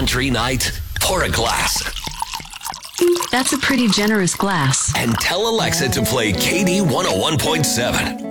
country night? Pour a glass. That's a pretty generous glass. And tell Alexa to play KD 101.7.